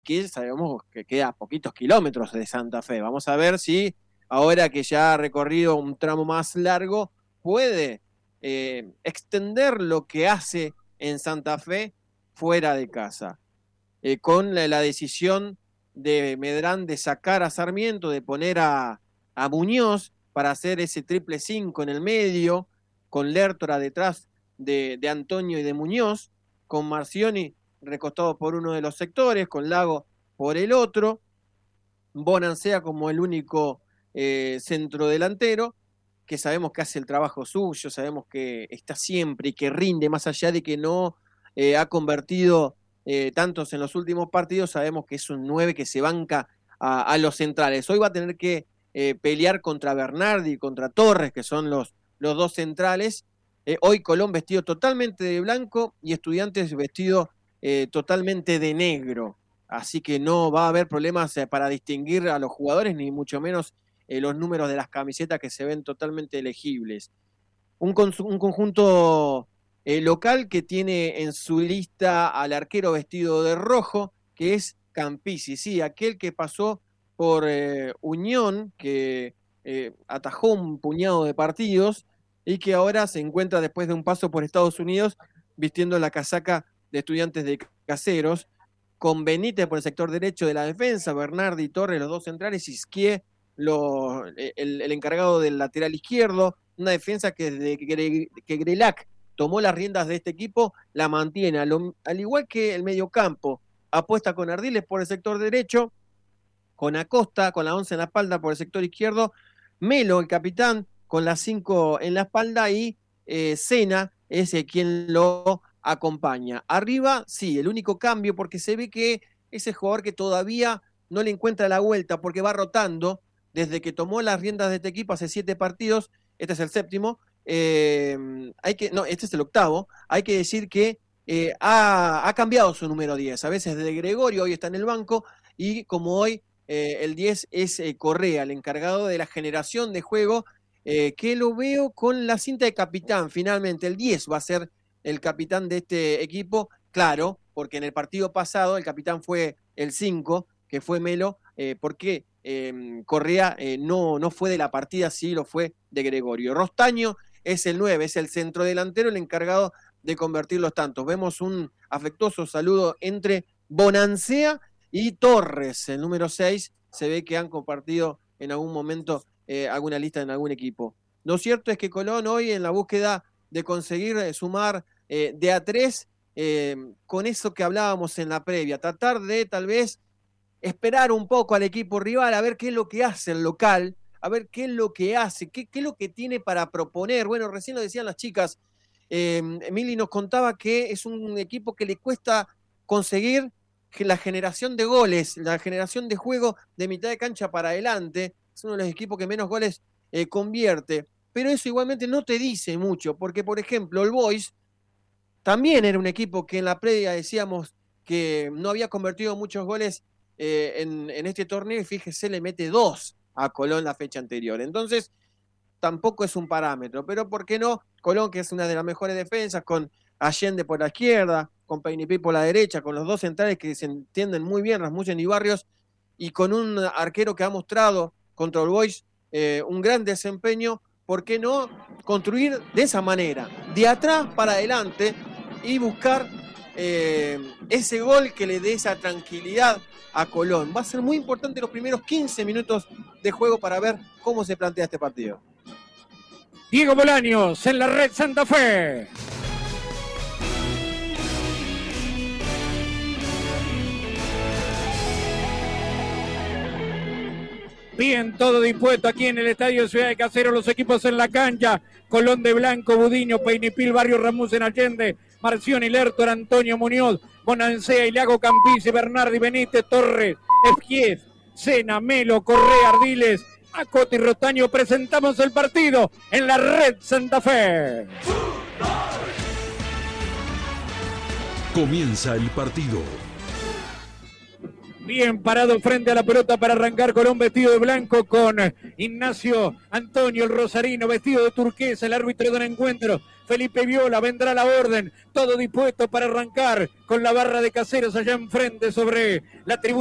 que sabemos que queda a poquitos kilómetros de Santa Fe. Vamos a ver si ahora que ya ha recorrido un tramo más largo, puede extender lo que hace en Santa Fe fuera de casa. Con la decisión de Medrán de sacar a Sarmiento, de poner a Muñoz para hacer ese 5-5 en el medio, con Lertora detrás de Antonio y de Muñoz, con Marcioni recostado por uno de los sectores, con Lago por el otro, Bonancea como el único centrodelantero, que sabemos que hace el trabajo suyo, sabemos que está siempre y que rinde, más allá de que no ha convertido tantos en los últimos partidos, sabemos que es un 9 que se banca a los centrales. Hoy va a tener que pelear contra Bernardi y contra Torres, que son los dos centrales. Hoy Colón vestido totalmente de blanco y Estudiantes vestido totalmente de negro. Así que no va a haber problemas para distinguir a los jugadores, ni mucho menos los números de las camisetas que se ven totalmente legibles. Un conjunto local que tiene en su lista al arquero vestido de rojo, que es Campisi, sí, aquel que pasó por Unión, que atajó un puñado de partidos y que ahora se encuentra después de un paso por Estados Unidos vistiendo la casaca de Estudiantes de Caseros, con Benítez por el sector derecho de la defensa, Bernardi y Torres, los dos centrales, Isquier, el encargado del lateral izquierdo, una defensa que desde que Grelac tomó las riendas de este equipo, la mantiene, al igual que el mediocampo, apuesta con Ardiles por el sector derecho, con Acosta, con la 11 en la espalda por el sector izquierdo, Melo, el capitán, con la 5 en la espalda, y Sena es quien lo acompaña. Arriba, sí, el único cambio, porque se ve que ese jugador que todavía no le encuentra la vuelta, porque va rotando, desde que tomó las riendas de este equipo hace 7 partidos, este es el 7º, este es el 8º, hay que decir que ha cambiado su número 10, a veces de Gregorio, hoy está en el banco, y como hoy el 10 es Correa, el encargado de la generación de juego, que lo veo con la cinta de capitán, finalmente el 10 va a ser el capitán de este equipo, claro, porque en el partido pasado el capitán fue el 5, que fue Melo, porque Correa no fue de la partida, sí lo fue de Gregorio. Rostaño es el 9, es el centrodelantero, el encargado de convertir los tantos. Vemos un afectuoso saludo entre Bonancea y Torres, el número 6, se ve que han compartido en algún momento alguna lista en algún equipo. Lo cierto es que Colón hoy, en la búsqueda de conseguir sumar de a 3, con eso que hablábamos en la previa, tratar de tal vez esperar un poco al equipo rival, a ver qué es lo que hace el local, a ver qué es lo que hace, qué es lo que tiene para proponer. Bueno, recién lo decían las chicas, Emily nos contaba que es un equipo que le cuesta conseguir la generación de goles, la generación de juego de mitad de cancha para adelante, es uno de los equipos que menos goles convierte, pero eso igualmente no te dice mucho, porque por ejemplo el Boys también era un equipo que en la previa decíamos que no había convertido muchos goles en este torneo, y fíjese, le mete 2 a Colón la fecha anterior. Entonces, tampoco es un parámetro, pero ¿por qué no? Colón, que es una de las mejores defensas, con Allende por la izquierda, con Peinipí por la derecha, con los dos centrales que se entienden muy bien, Rasmussen y Barrios, y con un arquero que ha mostrado contra el Boys un gran desempeño. ¿Por qué no construir de esa manera, de atrás para adelante, y buscar ese gol que le dé esa tranquilidad a Colón? Va a ser muy importante los primeros 15 minutos de juego para ver cómo se plantea este partido. Diego Bolaños en la Red Santa Fe. Bien, todo dispuesto aquí en el Estadio Ciudad de Caseros, los equipos en la cancha. Colón de blanco, Budiño, Peinipil, Barrio Rasmussen, Allende, Marcioni, Lertor, Antonio Muñoz, Bonancea, Ilago, Campisi, Bernardi, Benítez, Torres, Esquies, Sena, Melo, Correa, Ardiles, Acosta y Rostaño. Presentamos el partido en la Red Santa Fe. Comienza el partido. Bien parado frente a la pelota para arrancar Colón vestido de blanco con Ignacio Antonio, el rosarino, vestido de turquesa, el árbitro del encuentro. Felipe Viola, vendrá la orden, todo dispuesto para arrancar con la barra de Caseros allá enfrente sobre la tribuna.